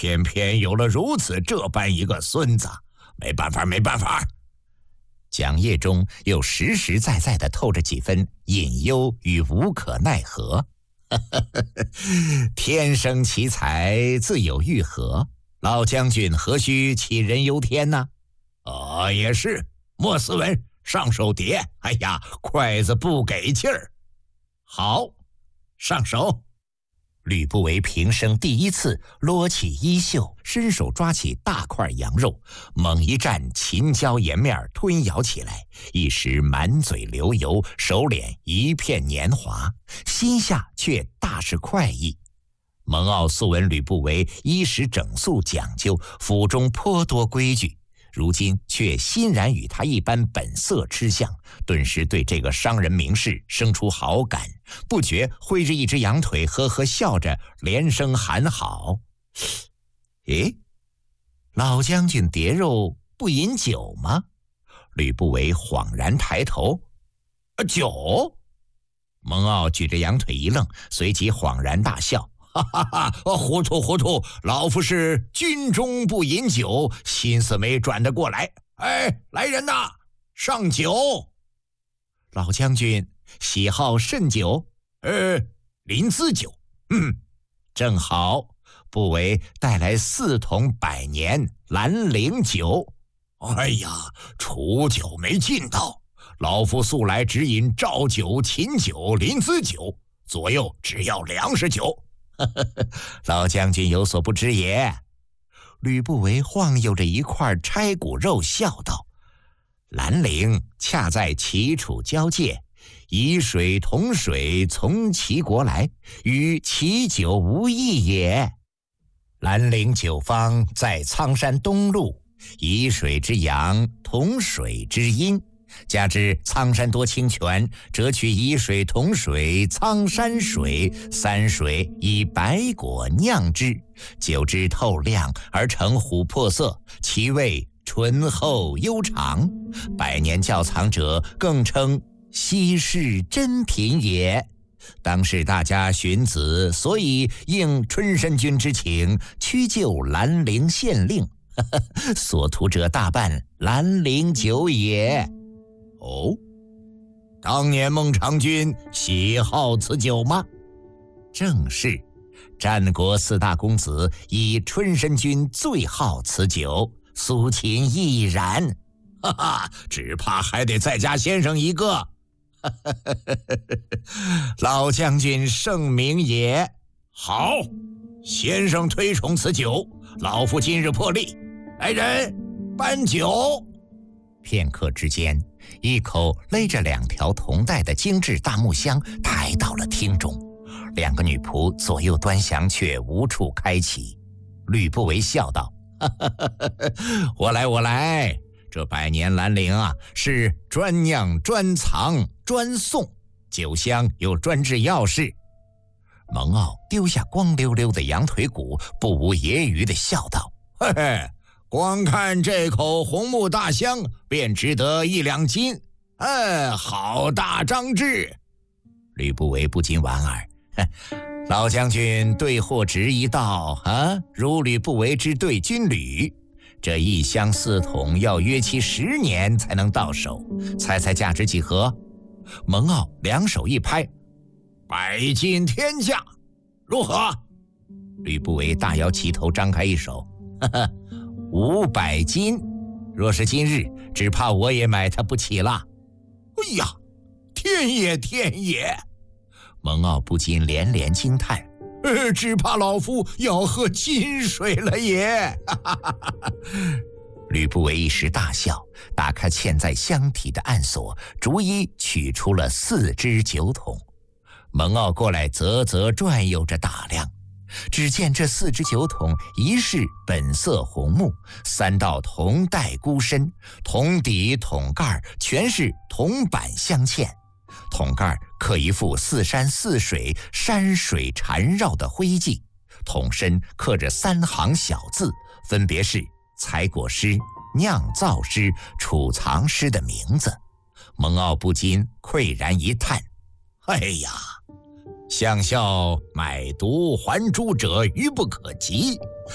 偏偏有了如此这般一个孙子，没办法，没办法。讲业中又实实在在地透着几分隐忧与无可奈何。天生奇才，自有愈合，老将军何须杞人忧天呢？也是，莫斯文上手碟，哎呀，筷子不给劲儿。好，上手。吕不韦平生第一次撸起衣袖，伸手抓起大块羊肉，猛一蘸秦椒盐面吞咬起来，一时满嘴流油，手脸一片黏滑，心下却大是快意。蒙骜素闻吕不韦衣食整肃讲究，府中颇多规矩，如今却欣然与他一般本色吃相，顿时对这个商人名士生出好感，不觉挥着一只羊腿，呵呵笑着，连声喊好。诶，老将军碟肉不饮酒吗？吕不韦恍然抬头，酒？蒙骜举着羊腿一愣，随即恍然大笑。哈哈哈！糊涂糊涂，老夫是军中不饮酒，心思没转得过来。哎，来人呐，上酒！老将军喜好甚酒？临淄酒。正好，不韦带来4桶百年兰陵酒。哎呀，楚酒没进到，老夫素来只饮赵酒、秦酒、临淄酒，左右只要粮食酒。老将军有所不知也。吕不韦晃悠着一块拆骨肉，笑道：兰陵恰在齐楚交界，以水同水，从齐国来，与齐酒无异也。兰陵酒坊在苍山东麓，以水之阳，同水之阴，加之苍山多清泉，则取以水同水、苍山水3水，以白果酿之，酒之透亮而成琥珀色，其味醇厚悠长，百年窖藏者更称稀世珍品也。当时大家荀子，所以应春申君之请，屈就兰陵县令，所图者大半兰陵酒也。哦，当年孟尝君喜好此酒吗？正是，战国4大公子以春申君最好此酒，苏秦亦然。哈哈，只怕还得再加先生一个。老将军圣明也。好，先生推崇此酒，老夫今日破例。来人，搬酒。片刻之间，一口勒着2条铜带的精致大木箱抬到了厅中，2个女仆左右端详，却无处开启。吕不韦笑道：我来，这百年兰陵啊，是专酿专藏专送，酒香有专制要事。蒙骜丢下光溜溜的羊腿骨，不无揶揄地笑道：嘿嘿，光看这口红木大箱，便值得1两金。好大张志！吕不韦不禁莞尔，老将军对货值一道啊，如吕不韦之对军旅，这1箱4桶要约期10年才能到手，猜猜价值几何？蒙骜2手一拍，100金天价，如何？吕不韦大摇其头，张开一手，500金，若是今日，只怕我也买它不起了。哎呀，天也天也！蒙骜不禁连连惊叹，只怕老夫要喝金水了也！吕不韦一时大笑，打开嵌在箱体的暗锁，逐一取出了4只酒桶。蒙骜过来啧啧转悠着打量，只见这4只酒桶，一是本色红木，3道铜带箍身，桶底桶盖全是铜板镶嵌，桶盖刻一副4山4水，山水缠绕的徽记，桶身刻着3行小字，分别是采果师、酿造师、储藏师的名字。蒙骜不禁喟然一叹：哎呀，相效买椟还珠者愚不可及，